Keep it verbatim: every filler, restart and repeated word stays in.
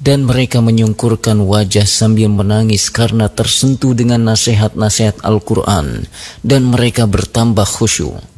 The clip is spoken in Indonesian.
dan mereka menyungkurkan wajah sambil menangis karena tersentuh dengan nasihat-nasihat Al-Quran, dan mereka bertambah khusyuk.